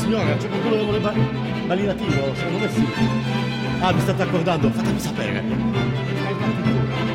signora, c'è qualcuno che vuole balinativo? Secondo me sì. Ah, vi state accordando? Fatemi sapere. Stai in partitura.